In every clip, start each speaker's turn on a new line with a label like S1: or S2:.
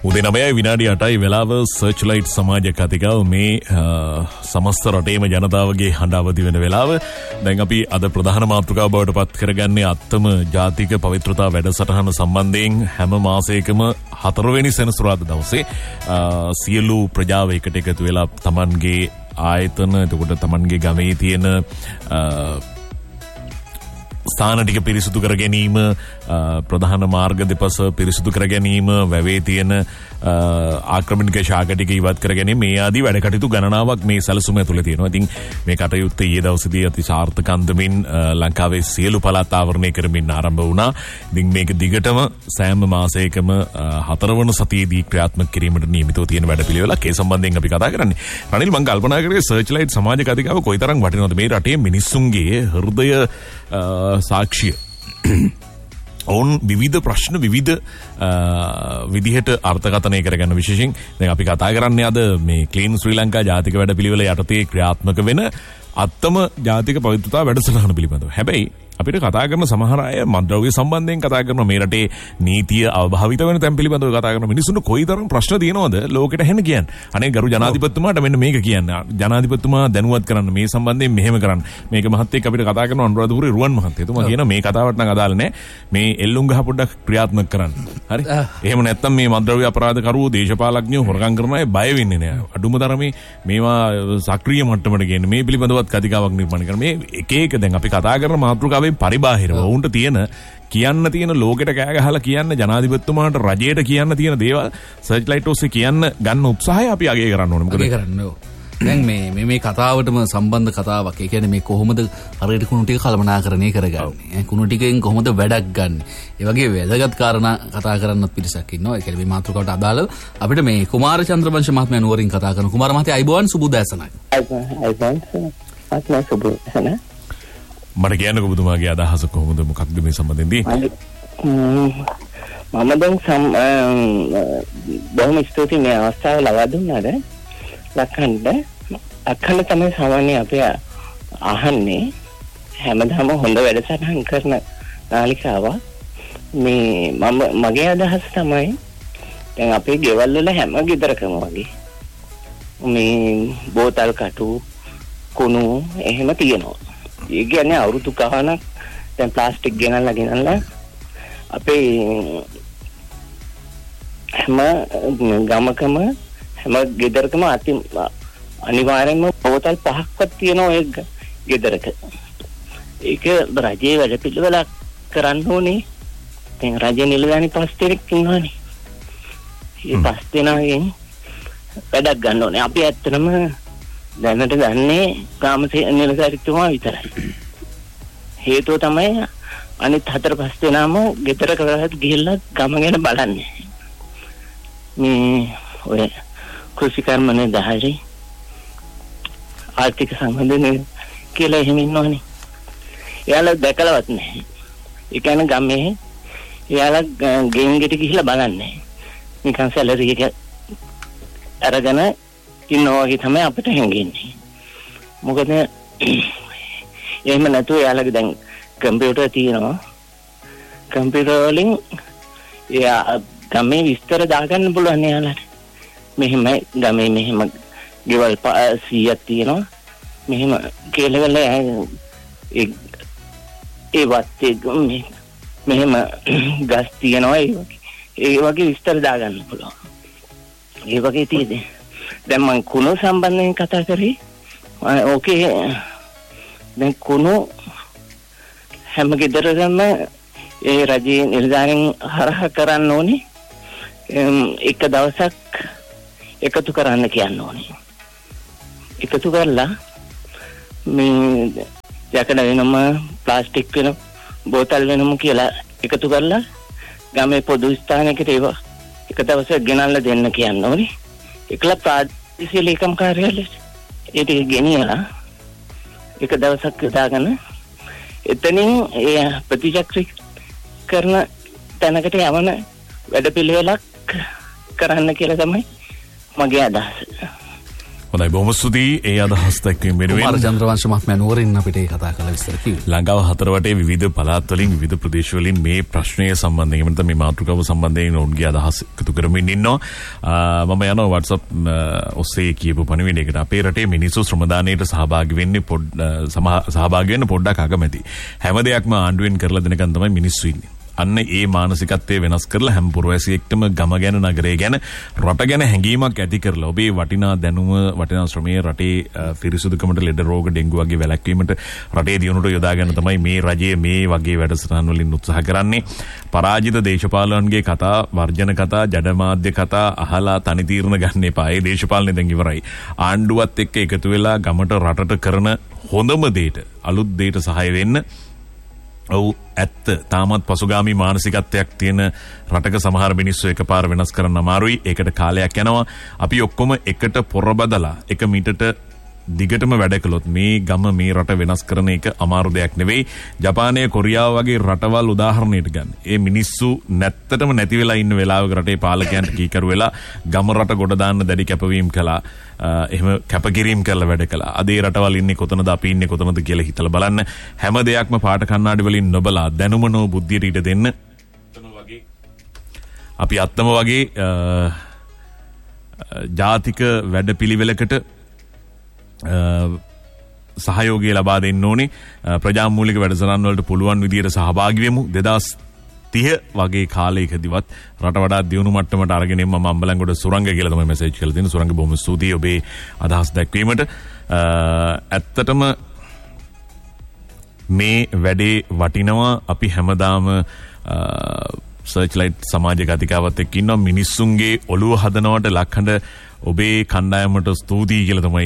S1: උදේ 9:08 වෙලාව සර්ච්ලයිට් සමාජ කතිකාව මේ සමස්ත රටේම ජනතාවගේ හඬ අවදි වෙන වෙලාව. දැන් අපි අද ප්‍රධාන මාතෘකාව බවට පත් කරගන්නේ අත්තම ජාතික පවිත්‍රතා වැඩසටහන සම්බන්ධයෙන් හැම මාසයකම 4 වෙනි සෙනසුරාදා දවසේ සියලු ප්‍රජාව එකට එකතු වෙලා Tamanගේ ආයතන එතකොට Tamanගේ ගමේ තියෙන ස්ථාන ටික පිරිසුදු කර ගැනීම, ප්‍රධාන මාර්ග දෙපස පිරිසුදු කර ගැනීම, වැවේ තියෙන ආක්‍රමණික ශාක ටික ඉවත් කර ගැනීම මේ ආදී වැඩ කටයුතු ගණනාවක් මේ සැලසුම ඇතුළේ තියෙනවා. ඉතින් මේ කටයුත්ත ඊයේ දවසේදී අති සාර්ථක අන්දමින් ලංකාවේ සියලු පළාත් ආවරණය කරමින් ආරම්භ වුණා. ඉතින් මේක දිගටම සෑම මාසයකම 4 වන සතියේදී ක්‍රියාත්මක කිරීමට නියමිතව තියෙන වැඩපිළිවෙලක්. ඒ සම්බන්ධයෙන් අපි කතා කරන්නේ. රනිල් මම කල්පනා කරේ සර්ච්ලයිට් සමාජ කතිකාව කොයිතරම් වටිනවද මේ රටේ මිනිස්සුන්ගේ හෘදය සාක්ෂිය. ඔවුන් විවිධ ප්‍රශ්න විවිධ විදිහට අර්ථකථනය කරගන්න විශේෂයෙන් දැන් අපි කතා කරන්නේ අද මේ ක්ලීන් ශ්‍රී ලංකා ජාතික වැඩපිළිවෙල යටතේ ක්‍රියාත්මක වෙන අත්තම ජාතික පවිත්‍රතා වැඩසටහන පිළිබඳව. හැබැයි අපිට කතා කරන සමහර අය මද්ද්‍රව්‍ය සම්බන්ධයෙන් කතා කරන මේ රටේ නීතිය අවභාවිත වෙන තැන් පිළිබඳව කතා කරන මිනිස්සුන්ට කොයිතරම් ප්‍රශ්න තියෙනවද ලෝකෙට හෙන්න කියන්නේ. අනේ ගරු ජනාධිපතිතුමාට මෙන්න මේක කියන්න. ජනාධිපතිතුමා දැනුවත් කරන්න මේ සම්බන්ධයෙන් මෙහෙම කරන්න. මේක මහත්තයෙක් අපිට කතා කරන අනුරාධපුරේ රුවන් මහත්තයා. එතුමා කියන මේ කතාවට නම් අදාළ නැහැ. මේ එල්ලුම් ගහ පොඩ්ඩක් ක්‍රියාත්මක කරන්න. හරි? එහෙම නැත්නම් මේ මද්ද්‍රව්‍ය අපරාධකරුවෝ දේශපාලඥයෝ හොරකම් කරන අය බය වෙන්නේ නැහැ. අඩුම තරමේ මේවා සක්‍රීය මට්ටමට ගේන්න මේ පිළිබඳවත් කතිකාවක් නිර්මාණය කරන මේ එක එක දැන් අපි කතා කරන මාතෘකාවේ පරිබාහිරව උන්ට තියෙන කියන්න තියෙන ලෝකෙට කෑ ගහලා කියන්න ජනාධිපතිතුමාට රජයට කියන්න තියෙන දේවල් සර්ච්ලයිට් ඔස්සේ කියන්න ගන්න උත්සාහය අපි අගය කරන්න ඕනේ. මොකද
S2: කරන්නේ දැන් මේ කතාවටම සම්බන්ධ කතාවක්. ඒ කියන්නේ මේ කොහොමද හරියට කුණු ටික කළමනාකරණය කරගන්නේ? කුණු ටිකෙන් කොහොමද වැඩක් ගන්න? ඒ වගේ වැදගත් කාරණා කතා කරන්නත් පිරිසක් ඉන්නවා. ඒ කියන්නේ මේ මාතෘකාවට අදාළව අපිට මේ කුමාර චන්ද්‍රවංශ මහත්මයා නුවරින් කතා කරන කුමාර මහත්තයා අයිබෝවන් සුබෝදෑසනයි.
S3: අයිබෝවන් සුබෝදෑසනයි.
S1: මට කියන්නකෝ ඔබතුමාගේ අදහස කොහොමද මොකක්ද මේ සම්බන්ධයෙන්?
S3: මම දැන් බොහොම ස්තුතියි මේ අවස්ථාව ලබා දුන්නාට. අක්කන්න තමයි සාමාන්‍ය අපි අහන්නේ හැමදාම හොඳ වැඩසටහන් කරන නාලිකාව. මේ මගේ අදහස තමයි දැන් අපේ ගෙවල් වල හැම ගෙදරකම වගේ මේ බෝතල් කටු කුණු එහෙම තියෙනවා. ඒ කියන්නේ අවුරුදු ගානක් දැන් ප්ලාස්ටික් ගෙනල්ලා අපේ හැම ගමකම හැම ගෙදරකම අනිවාර්යෙන්ම බෝතල් 5ක්වත් තියෙනවා ඒ ගෙදරක. ඒක රජයේ වැඩ පිළිවෙලක් කරන්න ඕනේ. දැන් රජයේ නිලධාරි 5 දෙනෙක් ඉන්නවානේ. මේ 5 දෙනාගෙන් වැඩක් ගන්න ඕනේ. අපි ඇත්තටම දැනට ගන්නේ ගාම නිලධාරිතුමා විතරයි. හේතුව තමයි අනිත් 4-5 දෙනාම ගෙදර කරලා ගිහිල්ලා ගම ගැන බලන්නේ. මේ ඔය කෘෂිකර්ම නිලධාරි ආර්ථික සම්බන්ධ කියලා එහෙම ඉන්නවනේ. එයාලා දැකලවත් නැහැ. ඒ කියන්නේ ගමේ එයාලා ගෙන් ගෙට ගිහිල්ලා බලන්නේ. නිකන් සැලරි එක අරගෙන ඉන්නවා වගේ තමයි අපිට හැංගෙන්නේ. මොකද එහෙම නැතුව එයාලගේ දැන් කම්පියුටර් තියෙනවා. කම්පියුටර් වලින් එයා ගමේ විස්තර දාගන්න පුළුවන් එයාලට. මෙහෙම ගමේ මෙහෙම ගෙවල් 100ක් තියෙනවා. මෙහෙම කෙලවල ඒ වත්තේ මෙහෙම ගස් තියෙනවා ඒ වගේ විස්තර දාගන්න පුළුවන්. ඒ වගේ තියෙන්නේ. දැන් මම කුණු සම්බන්ධයෙන් කතා කරේ. ඕකේ දැන් කුණු හැම ගෙදරකම ඒ රජයේ නිලධාරීන් හරහා කරන්න ඕනේ. එක දවසක් එකතු කරන්න කියන්න ඕනේ. එකතු කරලා මේ යකඩ වෙනම ප්ලාස්ටික් වෙන බෝතල් වෙනම කියලා එකතු කරලා ගමේ පොදු ස්ථානයකට ඒවා එක දවසක් ගෙනල්ලා දෙන්න කියන්න ඕනේ. එකලා ප්‍රාදේශීය ලේකම් කාර්යාලයට ඒ ටික ගෙනියලා එක දවසක් දාගෙන එතනින් ඒ ප්‍රතිචක්‍රික කරන තැනකට යවන වැඩපිළිවෙලක් කරන්න කියලා තමයි මගේ අදහස.
S1: හොඳයි බොහොම ස්තුතියි ඒ අදහස් දැක්වීම වෙනුවෙන්.
S2: කුමාර චන්ද්‍රවංශ මහත්මයා නුවරින් අපිට කතා කළ විස්තර කිව්වා.
S1: ලංකාව හතර වටේ විවිධ පළාත් වලින් විවිධ ප්‍රදේශ වලින් මේ ප්‍රශ්නය සම්බන්ධයෙන් නැත්නම් මේ මාතෘකාව සම්බන්ධයෙන් ඔවුන්ගේ අදහස් එකතු කරමින් ඉන්නවා. මම යනවා WhatsApp ඔස්සේ කියපු පණිවිඩයකට. අපේ රටේ මිනිස්සු ශ්‍රමදානයට සහභාගී වෙන්න පොඩ්ඩක් අකමැති. හැම දෙයක්ම ආණ්ඩුවෙන් කරලා දෙනකන් තමයි මිනිස්සු ඉන්නේ. අන්න ඒ මානසිකත්වය වෙනස් කරලා හැම පුරවැසියෙක්ටම ගම ගැන නගරය ගැන රට ගැන හැඟීමක් ඇති කරලා ඔබේ වටිනා දැනුම වටිනා ශ්‍රමය රටේ පිරිසුදුකමට ලෙඩ රෝග ඩෙන්ගු වගේ වැළැක්වීමට රටේ දියුණුවට යොදා ගන්න තමයි මේ රජය මේ වගේ වැඩසටහන් වලින් උත්සාහ කරන්නේ. පරාජිත දේශපාලනන්ගේ කතා වර්ජන කතා ජඩමාධ්‍ය කතා අහලා තනි තීරණ ගන්න එපා. ඒ දේශපාලනේ දැන් ඉවරයි. ආණ්ඩුවත් එක්ක එකතු වෙලා ගමට රටට කරන හොඳම දෙයට අලුත් දෙයට සහාය වෙන්න. ඔව් ඇත්ත තාමත් පසුගාමී මානසිකත්වයක් තියෙන රටක සමහර මිනිස්සු එකපාර වෙනස් කරන්න අමාරුයි. ඒකට කාලයක් යනවා. අපි ඔක්කොම එකට පොරබදලා එක මීටරට දිගටම වැඩ කළොත් මේ ගම මේ රට වෙනස් කරන එක අමාරු දෙයක් නෙවෙයි. ජපානය කොරියාව වගේ රටවල් උදාහරණයට ගන්න. ඒ මිනිස්සු නැත්තටම නැති වෙලා ඉන්න වෙලාවක රටේ පාලකයන්ට කීකරු වෙලා ගම රට ගොඩ දාන්න දැඩි කැපවීම කළා. එහෙම කැපකිරීම කරලා වැඩ කළා. අද ඒ රටවල් ඉන්නේ කොතනද අපි ඉන්නේ කොතනද කියලා හිතලා බලන්න. හැම දෙයක්ම පාට කණ්ණාඩි වලින් නොබලා දැනුම නෝ බුද්ධියට ඊට දෙන්න. අපි අත්තම වගේ ජාතික වැඩපිළිවෙලකට සහයෝගය ලබා දෙන්න ඕනේ. ප්‍රජාමූලික වැඩසටහන් වලට පුළුවන් විදියට සහභාගී වෙමු. 2030 වගේ කාලයකදීවත් රට වඩා දියුණු මට්ටමට අරගෙන එන්න මම අම්බලන්ගොඩ සුරංග කියලා තමයි මැසේජ් කරලා තියෙන්නේ. සුරංග බොහොම ස්තුතියි ඔබේ අදහස් දැක්වීමට. ඇත්තටම මේ වැඩේ වටිනවා. අපි හැමදාම සර්ච්ලයිට් සමාජ කතිකාවත් එක්ක ඉන්නවා. මිනිස්සුන්ගේ ඔළුව හදනවට ලක්හඬ ඔබේ කණ්ඩායමට ස්තුතියි කියලා තමයි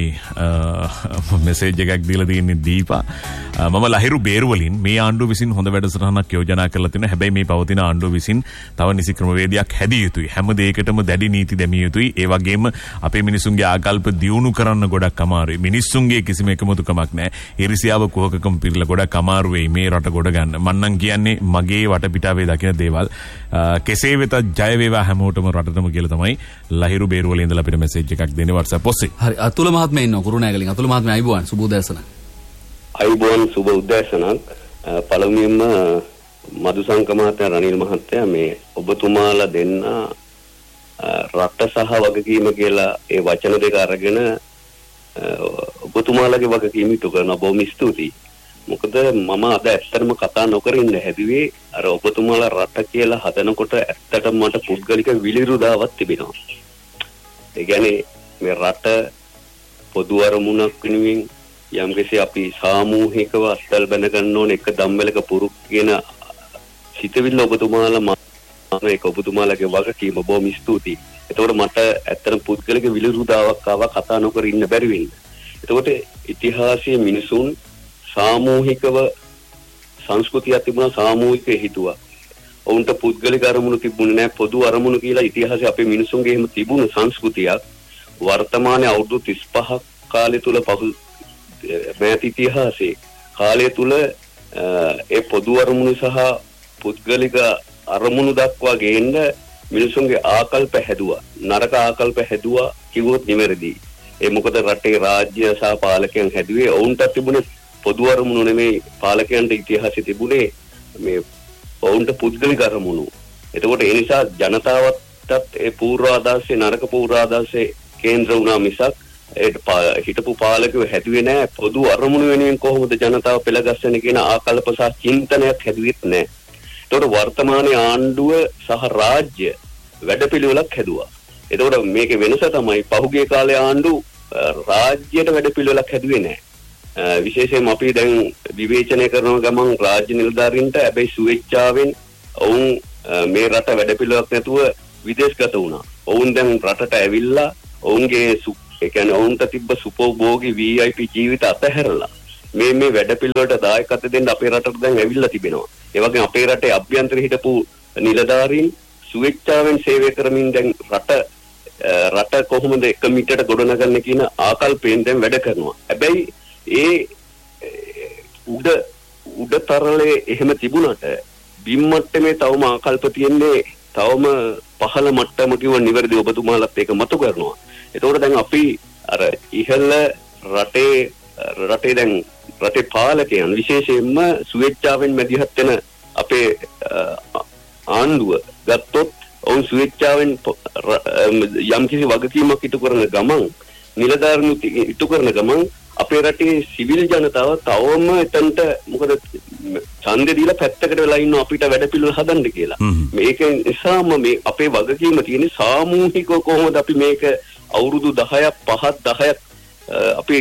S1: මෙසේජ් එකක් දීලා තියෙන්නේ දීපා. මම ලහිරු බේරුවලින් මේ ආණ්ඩුව විසින් හොඳ වැඩසටහනක් යෝජනා කරලා තිනවා. හැබැයි මේ පවතින ආණ්ඩුව විසින් තව නිසි ක්‍රමවේදයක් හැදිය යුතුයි. හැම දෙයකටම දැඩි නීති දැමිය යුතුයි. ඒ වගේම අපේ මිනිසුන්ගේ ආකල්ප දියුණු කරන්න ගොඩක් අමාරුයි. මිනිස්සුන්ගේ කිසිම එකමුතුකමක් නැහැ. ඉරිසියාව කුහකකම පිරලා ගොඩක් අමාරු වෙයි මේ රට ගොඩ ගන්න. මම නම් කියන්නේ මගේ වටපිටාවේ දකින දේවල් කෙසේ වෙතත් ජය වේවා හැමෝටම රටටම කියලා තමයි ලහිරු බේරුවලින් ඉඳලා අපිට මෙසේජ් එකක් දෙන්නේ WhatsApp ඔස්සේ. හරි අතුල මහත්මයා ඉන්නවා කුරුණෑගලින්. අතුල මහත්මයා අයිබෝන් සුබ උදෑසන.
S4: අයිබෝන් සුබ උදෑසනක්. පළමුවෙන්ම මදුසංක මහත්තයා රනිල් මහත්තයා මේ ඔබතුමාලා දෙන්න රට සහ වගකීම කියලා ඒ වචන දෙක අරගෙන ඔබතුමාලගේ වගකීම ඉටු කරනවා. බොහොම ස්තුතියි. මොකද මම අද ඇත්තටම කතා නොකර ඉන්න හැදුවේ අර ඔබතුමාලා රට කියලා හදනකොට ඇත්තටම මට පුද්ගලික විලිරුදාවක් තිබෙනවා. ඒ කියන්නේ මේ රට පොදු අරමුණක් වෙනුවෙන් යම්කිසි අපි සාමූහිකව අත්දැල් බැඳ ගන්න ඕන එක ධම්මලක පුරුක් කියන සිතවිල්ල ඔබතුමාලා මම ඒක ඔබතුමාලගේ වගකීම බොහොම ස්තුතියි. එතකොට මට ඇත්තටම පුද්ගලික විලිරුදාවක් ආවා කතා නොකර ඉන්න බැරි වෙන්න. එතකොට ඉතිහාසයේ මිනිසුන් සාමූහිකව සංස්කෘතියක් තිබුණා සාමූහිකව හිතුවා. ඔවුන්ට පුද්ගලික අරමුණු තිබුණේ නැහැ පොදු අරමුණු කියලා ඉතිහාසයේ අපේ මිනිසුන්ගේ එහෙම තිබුණු සංස්කෘතියක් වර්තමානයේ අවුරුදු 35ක් කාලය තුල මෑත ඉතිහාසයේ කාලය තුල ඒ පොදු අරමුණු සහ පුද්ගලික අරමුණු දක්වා ගේන්න මිනිසුන්ගේ ආකල්ප හැදුවා. නරක ආකල්ප හැදුවා කිව්වොත් නිවැරදි. ඒ මොකද රටේ රාජ්‍ය සහ පාලකයන් හැදුවේ ඔවුන්ට තිබුණේ පොදු අරමුණු නෙමෙයි පාලකයන්ට ඉතිහාසයේ තිබුණේ මේ ඔවුන්ට පුද්ගලික අරමුණු. එතකොට ඒ නිසා ජනතාවටත් ඒ පූර්වාදර්ශේ නරක පූර්වාදර්ශේ කේන්ද්‍ර වුණා මිසක් හිටපු පාලකයෝ හැදුවේ නැහැ පොදු අරමුණු වෙනුවෙන් කොහොමද ජනතාව පෙළගස්සන්නේ කියන ආකල්ප සහ චින්තනයක් හැදුවෙත් නැහැ. එතකොට වර්තමානයේ ආණ්ඩුව සහ රාජ්‍ය වැඩපිළිවෙලක් හැදුවා. එතකොට මේකේ වෙනස තමයි පහුගිය කාලේ ආණ්ඩුව රාජ්‍යයට වැඩපිළිවෙලක් හැදුවේ නැහැ. විශේෂයෙන්ම අපි දැන් විවේචනය කරන ගමන් රාජ්‍ය නිලධාරීන්ට හැබැයි සුවේච්ඡාවෙන් ඔවුන් මේ රට වැඩපිළිවෙලක් නැතුව විදේශගත වුණා. ඔවුන් දැන් රටට ඇවිල්ලා ඔවුන්ගේ ඒ කියන්නේ ඔවුන්ට තිබ්බ සුපෝභෝගී VIP ජීවිත අතහැරලා මේ වැඩපිළිවෙලට දායකත්වය දෙන්න අපේ රටට දැන් ඇවිල්ලා තිබෙනවා. ඒ වගේම අපේ රටේ අභ්‍යන්තර හිටපු නිලධාරීන් සුවේච්ඡාවෙන් සේවය කරමින් දැන් රට කොහොමද එක මිටරට ගොඩනගන්නේ කියන ආකල්පයෙන් දැන් වැඩ කරනවා. හැබැයි ඒ උඩ තරලේ එහෙම තිබුණාට බිම් මට්ටමේ තවම ආකල්ප තියෙන්නේ තවම පහළ මට්ටම කිව්ව නිවැරදි ඔබතුමාලත් ඒක මතු කරනවා. ඒතකොට දැන් අපි අර ඉහළ රටේ දැන් රටේ පාලකයන් විශේෂයෙන්ම ස්වේච්ඡාවෙන් මැදිහත් වෙන අපේ ආණ්ඩුව ගත්තොත් ඔවුන් ස්වේච්ඡාවෙන් යම්කිසි වගකීමක් ඉටු කරන ගමන් නිලධාරීන් ඉටු කරන ගමන් අපේ රටේ සිවිල් ජනතාව තවම එතනට මොකද ඡන්දෙ දීලා පැත්තකට වෙලා ඉන්න අපිට වැඩ පිළිවෙල හදන්න කියලා. මේක නිසාම මේ අපේ වගකීම තියෙන්නේ සාමූහිකව කොහොමද අපි මේක අවුරුදු 10ක් 5ක් 10ක් අපි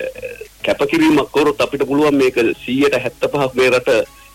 S4: කැපකිරීමක් කරොත් අපිට පුළුවන් මේක 175ක් මේ රට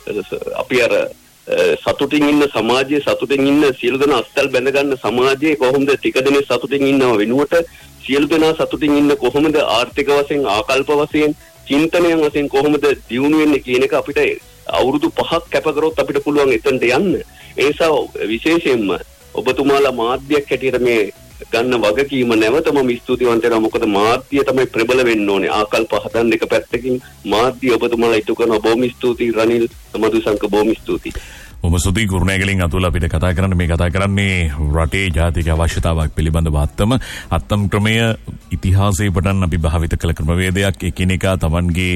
S4: අපි අර සතුටින් ඉන්න සමාජයේ සතුටින් ඉන්න සියලු දෙනා අස්තල් බැඳ ගන්න සමාජයේ කොහොමද ටික දෙනෙක් සතුටින් ඉන්නව වෙනුවට සියලු දෙනා සතුටින් ඉන්න කොහොමද ආර්ථික වශයෙන් ආකල්ප වශයෙන් චින්තනයන් වශයෙන් කොහොමද දියුණු වෙන්නේ කියන එක අපිට අවුරුදු 5ක් කැප කරොත් අපිට පුළුවන් එතනට යන්න. ඒ නිසා විශේෂයෙන්ම ඔබතුමාලා මාධ්‍යයක් හැටියට මේ ගන්න වගකීම නැවත මම ස්තුතිවන්ත වෙනවා. මොකද මාධ්‍ය තමයි ප්‍රබල වෙන්න ඕනේ. ආකල්ප හදන්න එක පැත්තකින් මාධ්‍ය ඔබතුමාලා ඉටු කරනවා. බොහොම ස්තුතියි රනිල් මදුසංක, බොහොම ස්තුතියි.
S1: බොහොම ස්තුතියි කුරුණෑගලින් අතුල අපිට කතා කරන්නේ රටේ ජාතික අවශ්‍යතාවක් පිළිබඳව අත්තම් ක්‍රමය ඉතිහාසයේ පටන් අපි භාවිත කළ ක්‍රමවේදයක්. එකිනෙකා තමන්ගේ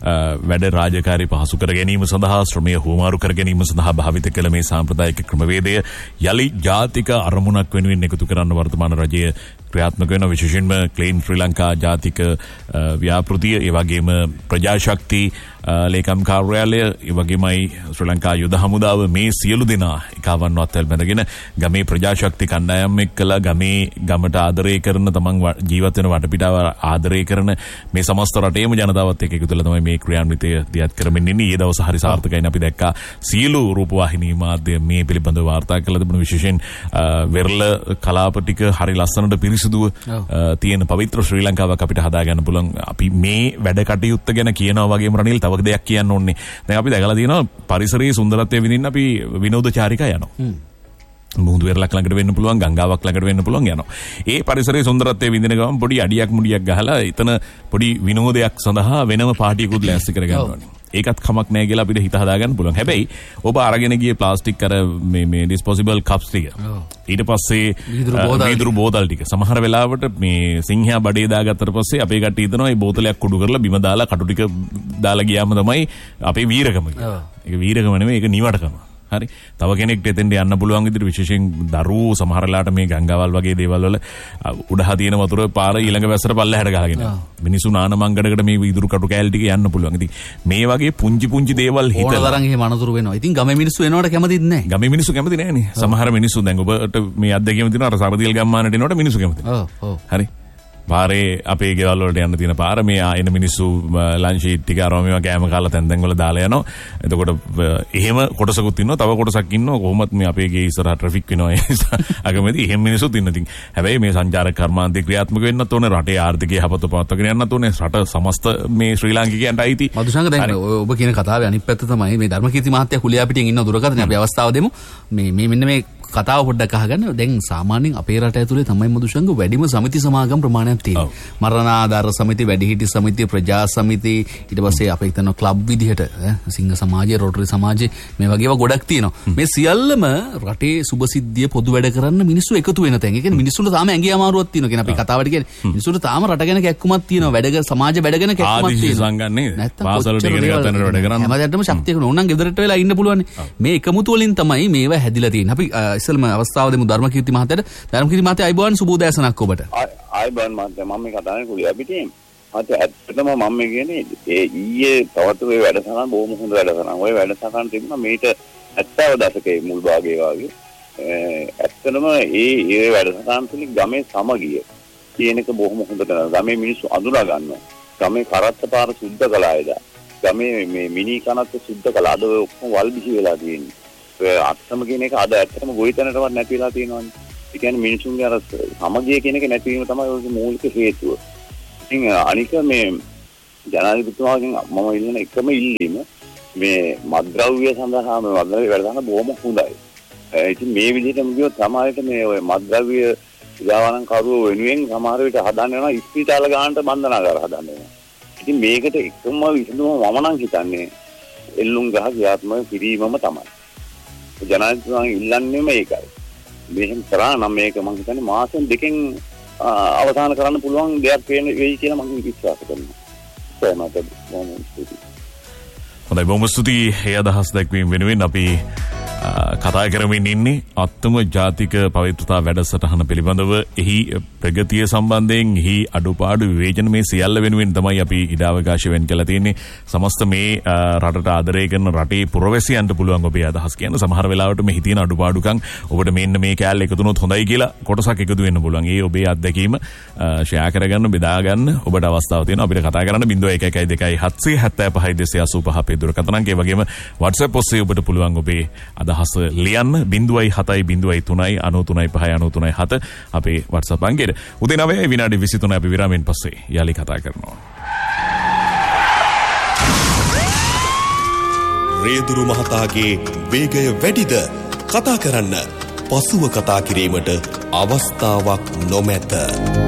S1: වැඩ රාජකාරී පහසු කර ගැනීම සඳහා ශ්‍රමය හුවමාරු කර ගැනීම සඳහා භාවිත කළ මේ සාම්ප්‍රදායික ක්‍රමවේදය යලි ජාතික අරමුණක් වෙනුවෙන් එකතු කරන්න වර්තමාන රජය ක්‍රියාත්මක වෙන විශේෂයෙන්ම ක්ලීන් ශ්‍රී ලංකා ජාතික ව්‍යාපෘතිය, ඒ වගේම ප්‍රජාශක්ති ලේකම් කාර්යාලය, ඒ වගේමයි ශ්‍රී ලංකා යුද හමුදාව මේ සියලු දෙනා එකවන්ව අත්වැල් බැඳගෙන ගමේ ප්‍රජාශක්ති කණ්ඩායම් එක්කලා ගමට ආදරය කරන තමන් ජීවත් වෙන වටපිටාව ආදරය කරන මේ සමස්ත රටේම ජනතාවත් එක්ක එකතු වෙලා තමයි මේ ක්‍රියාන්විතය දියත් කරමින් ඉන්නේ. ඊයේ දවස් හරි සාර්ථකයින් අපි දැක්කා සියලු රූපවාහිනී මාධ්‍ය මේ පිළිබඳව වාර්තා කළ තිබුණු විශේෂයෙන් වෙරළ කලාප ටික හරි ලස්සනට පිරිසිදුව තියෙන පවිත්‍ර ශ්‍රී ලංකාවක් අපිට හදාගන්න පුළුවන්. අපි මේ වැඩ කටයුත්ත ගැන කියනවා වගේම රනිල් තව දෙයක් කියන්න ඕනේ. දැන් අපි දැකලා තියෙනවා පරිසරයේ සුන්දරත්වය විඳින්න අපි විනෝද චාරිකා යනවා. මුහුදු වෙරළක් ළඟට වෙන්න පුළුවන්, ගංගාවක් ළඟට වෙන්න පුළුවන් යනවා. ඒ පරිසරයේ සුන්දරත්වය විඳින ගමන් පොඩි අඩියක් මුඩියක් ගහලා එතන පොඩි විනෝදයක් සඳහා වෙනම පාටියකුත් ලෑස්ති කරගන්න ඕනේ. ඒකත් කමක් නැහැ කියලා අපිට හිත හදාගන්න පුළුවන්. හැබැයි ඔබ අරගෙන ගියේ ප්ලාස්ටික් අර මේ ඩිස්පොසිබල් කප්ස් ටික. ඊට පස්සේ වීදුරු බෝතල් ටික. සමහර වෙලාවට මේ සිංහයා බඩේ දාගත්තට පස්සේ අපේ කට්ටිය හිතනවා මේ බෝතලයක් කුඩු කරලා බිම දාලා කටු ටික දාලා ගියාම තමයි අපේ වීරකම. ඒක වීරකම නෙමෙයි, ඒක නිවටකම. හරි. තව කෙනෙක්ට එතෙන්ට යන්න පුළුවන් විදිහට විශේෂයෙන් දරුවෝ සමහරලාට මේ ගංගාවල් වගේ දේවල් වල උඩහා තියෙන වතුර පාර ඊළඟ වැස්සට පල්ලෙහාට ගහගෙන මිනිස්සු නාන මංගඩකට මේ වීදුරු කටු කෑලි ටික යන්න පුළුවන්. ඉතින් මේ වගේ පුංචි දේවල් හිතලා
S2: ඕන තරම් එහෙම අනතුරු වෙනවා. ඉතින් ගමේ මිනිස්සු එනවට කැමතිත් නැහැ.
S1: ගමේ මිනිස්සු කැමති නැහැනේ. සමහර මිනිස්සු දැන් ඔබට මේ අත්දැකීම තියෙනවා අර සරදිල් ගම්මානට එනවට මිනිස්සු කැමති.
S2: ඔව්.
S1: හරි. පාරේ අපේ ගෙවල් වලට යන්න තියෙන පාර මේ එන මිනිස්සු ලන්ච් ටික අරම මේවා කෑම කාලා තැන් වල දාලා යනවා. එතකොට එහෙම කොටසකුත් ඉන්නවා. තව කොටසක් ඉන්නවා කොහොමත් මේ අපේ ගේ ඉස්සරහ ට්‍රැෆික් වෙනවා. ඒ නිසා අගමැති එහෙම මිනිස්සුත් ඉන්න. ඉතින් හැබැයි මේ සංචාරක කර්මාන්තේ ක්‍රියාත්මක වෙන්නත් ඕනේ. රටේ ආර්ථිකය හපත පවත්වාගෙන යන්නත් ඕනේ. රට සමස්ත මේ ශ්‍රී ලාංකිකයන්ට අයිති.
S2: මදුසංග දැන් ඔබ කියන කතාවේ අනිත් පැත්ත තමයි මේ ධර්මකීර්ති මහත්තයා කුලියා පිටින් ඉන්න දුරකථනයේ අපි අවස්ථාව දෙමු. මේ මෙන්න මේ කතාව පොඩ්ඩක් අහගන්න. දැන් සාමාන්‍යයෙන් අපේ රට ඇතුලේ තමයි මදුසංග වැඩිම සමිති සමාගම් ප්‍රමාණයක් තියෙන්නේ. මරණාධාර සමිති, වැඩිහිටි සමිති, ප්‍රජා සමිති, ඊට පස්සේ අපේ හිතන ක්ලබ් විදිහට සිංහ සමාජය, රෝටරි සමාජය මේ වගේ ඒවා ගොඩක් තියෙනවා. මේ සියල්ලම රටේ සුබසිද්ධිය පොදු වැඩ කරන්න මිනිස්සු එකතු වෙන තැන්. ඒ කියන්නේ මිනිස්සුන්ට තාම ඇඟේ අමාරුවක් තියෙනවා. කියන අපි කතාවට කියන්නේ මිනිස්සුන්ට තාම රට ගැන කැක්කුමක් තියෙනවා. වැඩ සමාජ වැඩ ගැන කැක්කුමක් තියෙනවා.
S1: සංගන්නේ පාසලට ඉගෙන ගන්න වැඩ කරන්න.
S2: හැමදැනටම ශක්තියක නෝනම් ගෙදරට වෙලා ඉන්න පුළුවන්. මේ එකමුතු වලින් තමයි මේවා හැදිලා තියෙන්නේ. අපි ඉස්සෙල්ම අවස්ථාව දෙමු ධර්මකීර්ති මහත්තයාට. ධර්මකීර්ති මහත්තයා අයබෝවන් සුබෝදෑසනක් ඔබට.
S5: ආයබෝවන් මහත්තයා මම මේ කතාවේ කුලියා පිටින්. මහත්තයා ඇත්තටම මම කියන්නේ ඒ ඊයේ පවත්ව ඒ වැඩසටහන බොහොම හොඳ වැඩසටහන. ওই වැඩසටහන තිබුණා මේට 70 දශකයේ මුල් භාගයේ වගේ. ඇත්තටම ඒ වැඩසටහන තුලින් ගමේ සමගිය කියන එක බොහොම හොඳට ගමේ මිනිස්සු අඳුනා ගන්නවා. ගමේ කරත්ත පාර සුද්ධ කළා එදා. ගමේ මේ මිනි කනත් සුද්ධ කළා. අද ඔක්කොම වල් බිහි වෙලා තියෙන්නේ. අත්තම කියන එක අද ඇත්තටම ගොවිතැනටවත් නැති වෙලා තියෙනවානේ. ඒ කියන්නේ මිනිසුන්ගේ අර සමගිය කියන එක නැති වීම තමයි ඔය මූලික හේතුව. ඉතින් අනික මේ ජනාධිපතිතුමාගෙන් මම ඉල්ලන එකම ඉල්ලීම මේ මත්ද්‍රව්‍ය සඳහා මේ මත්ද්‍රව්‍ය වැඩ කරන බොහොම හොඳයි. ඉතින් මේ විදිහටම ගියොත් සමහරවිට මේ ඔය මත්ද්‍රව්‍ය විලාවරම් කරුවෝ වෙනුවෙන් සමහර විට හදන්න වෙනවා ඉස්පිරිතාල ගන්නට බන්ධනාගාර හදන්න වෙනවා. ඉතින් මේකට එකම විසඳුම මම නම් හිතන්නේ එල්ලුම් ගහ ක්‍රියාත්මක කිරීමම තමයි. ජනාධිපතිතුමාගෙන් ඉල්ලන්නේම ඒකයි. මෙහෙම කරා නම් මේක මම හිතන්නේ මාසෙන් දෙකෙන් අවසන් කරන්න පුළුවන් දෙයක් වෙයි කියලා මම විශ්වාස කරනවා. සෑමට බොහොම ස්තුතියි.
S1: හොඳයි, බොහොම ස්තුතියි. ඒ අදහස් දැක්වීම වෙනුවෙන් අපි කතා කරමින් ඉන්නේ අත්තම ජාතික පවිත්‍රතා වැඩසටහන පිළිබඳව. එහි ප්‍රගතිය සම්බන්ධයෙන් එහි අඩුපාඩු විවේචන මේ සියල්ල වෙනුවෙන් තමයි අපි ඉඩාවකාශය වෙන් කළා තියෙන්නේ. සමස්ත මේ රටට ආදරය කරන රටේ පුරවැසියන්ට පුළුවන් ඔබේ අදහස් කියන්න. සමහර වෙලාවට මේ හිතෙන අඩුපාඩුකම් ඔබට මෙන්න මේ කෑල්ල එකතු වුණොත් හොඳයි කියලා කොටසක් එකතු වෙන්න පුළුවන්. ඒ ඔබේ අත්දැකීම ෂෙයා කරගන්න, බෙදා ගන්න ඔබට අවස්ථාව තියෙනවා. අපිට කතා කරන්න 0112 775 අපේ දුරකථන අංකය. ඒ වගේම WhatsApp ඔස්සේ ඔබට පුළුවන් ඔබේ අදහස් ලියන්න 0703935993 අපේ WhatsApp අංකයට. උදේ 9 විනාඩි 23 අපි විරාමයෙන් පස්සේ යාලි කතා කරනවා.
S6: රේදුරු මහතාගේ වේගය වැඩිද? කතා කරන්න පසුව කතා කිරීමට අවස්ථාවක් නොමැත.